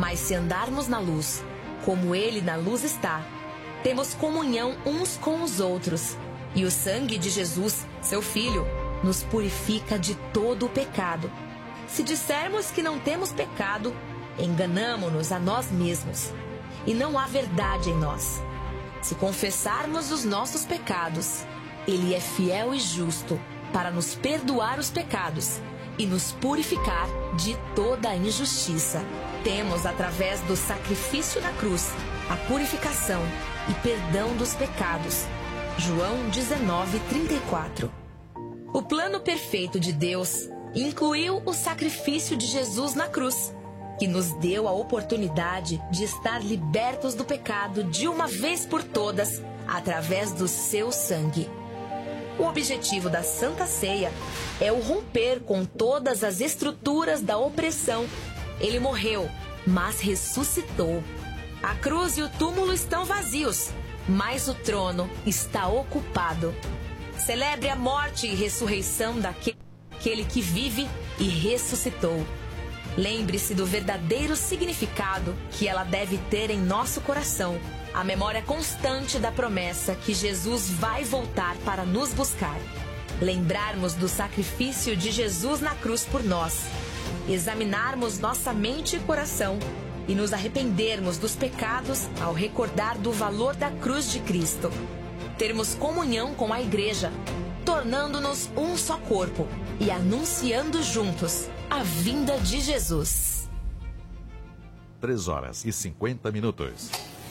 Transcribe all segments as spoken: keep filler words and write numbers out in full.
Mas se andarmos na luz, como Ele na luz está, temos comunhão uns com os outros. E o sangue de Jesus, seu Filho, nos purifica de todo o pecado. Se dissermos que não temos pecado, enganamo-nos a nós mesmos, e não há verdade em nós. Se confessarmos os nossos pecados, Ele é fiel e justo para nos perdoar os pecados e nos purificar de toda a injustiça. Temos, através do sacrifício na cruz, a purificação e perdão dos pecados. João dezenove, trinta e quatro. O plano perfeito de Deus incluiu o sacrifício de Jesus na cruz, que nos deu a oportunidade de estar libertos do pecado de uma vez por todas, através do seu sangue. O objetivo da Santa Ceia é o romper com todas as estruturas da opressão. Ele morreu, mas ressuscitou. A cruz e o túmulo estão vazios, mas o trono está ocupado. Celebre a morte e ressurreição daquele que vive e ressuscitou. Lembre-se do verdadeiro significado que ela deve ter em nosso coração. A memória constante da promessa que Jesus vai voltar para nos buscar. Lembrarmos do sacrifício de Jesus na cruz por nós. Examinarmos nossa mente e coração e nos arrependermos dos pecados ao recordar do valor da cruz de Cristo. Termos comunhão com a Igreja, tornando-nos um só corpo e anunciando juntos a vinda de Jesus. três horas e cinquenta minutos.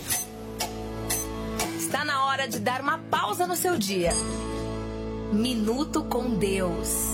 Está na hora de dar uma pausa no seu dia. Minuto com Deus.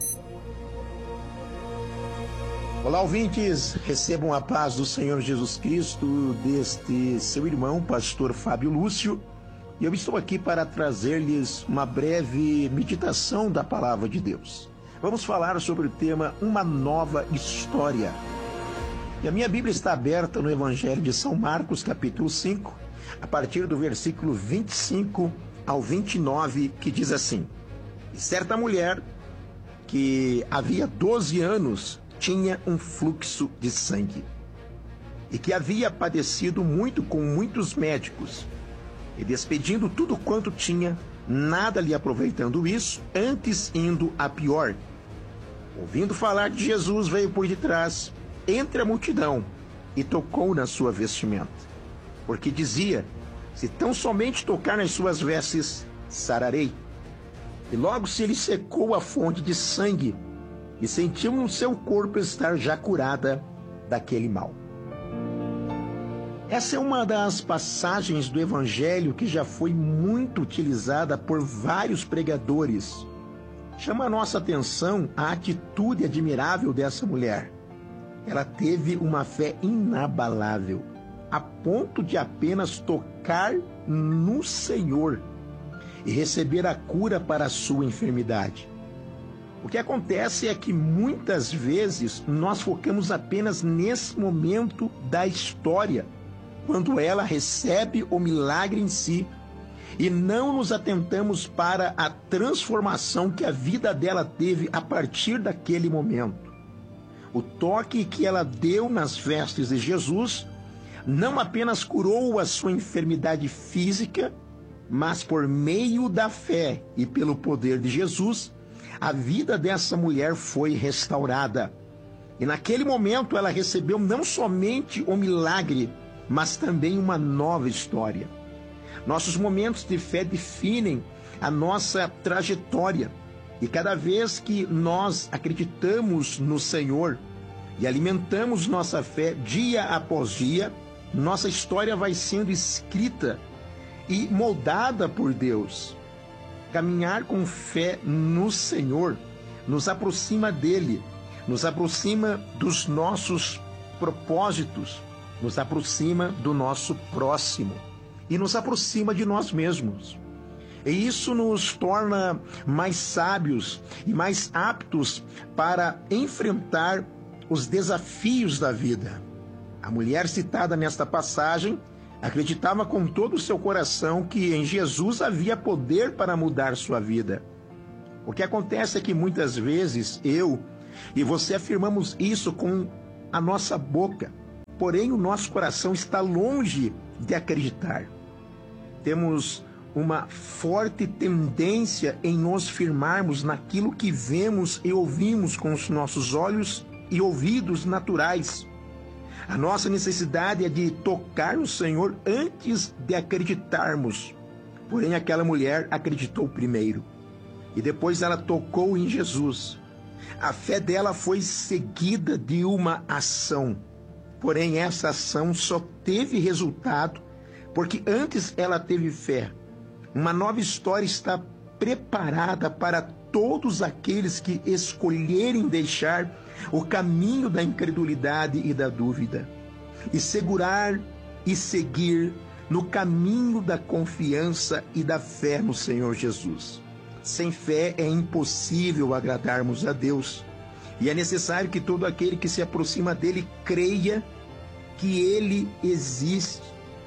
Olá, ouvintes, recebam a paz do Senhor Jesus Cristo deste seu irmão, pastor Fábio Lúcio, e eu estou aqui para trazer-lhes uma breve meditação da palavra de Deus. Vamos falar sobre o tema Uma Nova História. E a minha Bíblia está aberta no Evangelho de São Marcos, capítulo cinco, a partir do versículo vinte e cinco ao vinte e nove, que diz assim: E certa mulher que havia doze anos tinha um fluxo de sangue, e que havia padecido muito com muitos médicos, e despedindo tudo quanto tinha, nada lhe aproveitando isso, antes indo a pior. Ouvindo falar de Jesus, veio por detrás, entre a multidão, e tocou na sua vestimenta, porque dizia: se tão somente tocar nas suas vestes, sararei. E logo se lhe secou a fonte de sangue, e sentiu no seu corpo estar já curada daquele mal. Essa é uma das passagens do Evangelho que já foi muito utilizada por vários pregadores. Chama a nossa atenção a atitude admirável dessa mulher. Ela teve uma fé inabalável, a ponto de apenas tocar no Senhor e receber a cura para a sua enfermidade. O que acontece é que muitas vezes nós focamos apenas nesse momento da história, quando ela recebe o milagre em si, e não nos atentamos para a transformação que a vida dela teve a partir daquele momento. O toque que ela deu nas vestes de Jesus não apenas curou a sua enfermidade física, mas por meio da fé e pelo poder de Jesus, a vida dessa mulher foi restaurada. E naquele momento ela recebeu não somente o milagre, mas também uma nova história. Nossos momentos de fé definem a nossa trajetória. E cada vez que nós acreditamos no Senhor e alimentamos nossa fé dia após dia, nossa história vai sendo escrita e moldada por Deus. Caminhar com fé no Senhor nos aproxima dele, nos aproxima dos nossos propósitos, nos aproxima do nosso próximo e nos aproxima de nós mesmos. E isso nos torna mais sábios e mais aptos para enfrentar os desafios da vida. A mulher citada nesta passagem acreditava com todo o seu coração que em Jesus havia poder para mudar sua vida. O que acontece é que muitas vezes eu e você afirmamos isso com a nossa boca, porém o nosso coração está longe de acreditar. Temos uma forte tendência em nos firmarmos naquilo que vemos e ouvimos com os nossos olhos e ouvidos naturais. A nossa necessidade é de tocar no Senhor antes de acreditarmos. Porém, aquela mulher acreditou primeiro e depois ela tocou em Jesus. A fé dela foi seguida de uma ação. Porém, essa ação só teve resultado porque antes ela teve fé. Uma nova história está preparada para todos aqueles que escolherem deixar o caminho da incredulidade e da dúvida e segurar e seguir no caminho da confiança e da fé no Senhor Jesus. Sem fé é impossível agradarmos a Deus e é necessário que todo aquele que se aproxima dele creia que ele existe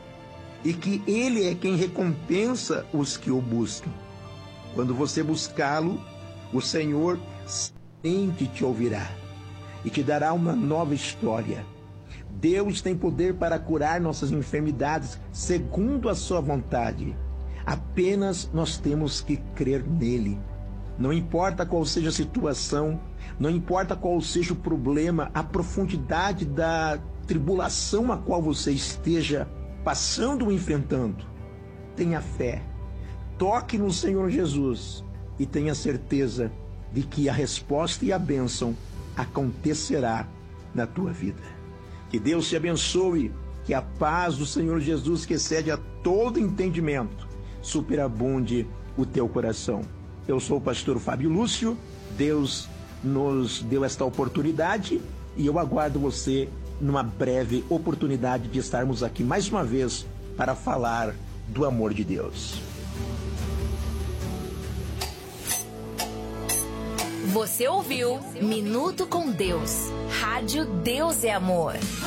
e que ele é quem recompensa os que o buscam. Quando você buscá-lo, o Senhor sempre te ouvirá e te dará uma nova história. Deus tem poder para curar nossas enfermidades segundo a sua vontade. Apenas nós temos que crer nele. Não importa qual seja a situação, não importa qual seja o problema, a profundidade da tribulação a qual você esteja passando ou enfrentando, tenha fé, toque no Senhor Jesus e tenha certeza de que a resposta e a bênção acontecerá na tua vida. Que Deus te abençoe, que a paz do Senhor Jesus, que excede a todo entendimento, superabunde o teu coração. Eu sou o pastor Fábio Lúcio, Deus nos deu esta oportunidade e eu aguardo você numa breve oportunidade de estarmos aqui mais uma vez para falar do amor de Deus. Você ouviu Minuto com Deus. Rádio Deus é Amor.